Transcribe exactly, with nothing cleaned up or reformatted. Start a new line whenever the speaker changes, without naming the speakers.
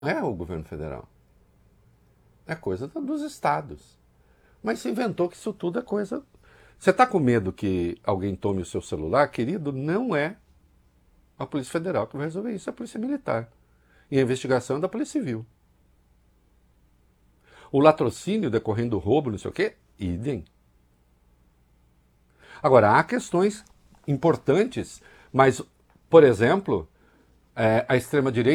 Não é o governo federal. É coisa dos estados. Mas se inventou que isso tudo é coisa... Você está com medo que alguém tome o seu celular? Querido, não é a Polícia Federal que vai resolver isso, é a Polícia Militar. E a investigação é da Polícia Civil. O latrocínio decorrendo do roubo, não sei o quê, idem. Agora, há questões importantes, mas, por exemplo, é, a extrema-direita